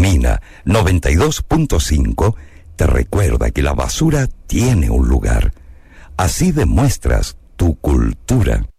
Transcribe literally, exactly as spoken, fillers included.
Filomena noventa y dos punto cinco te recuerda que la basura tiene un lugar. Así demuestras tu cultura.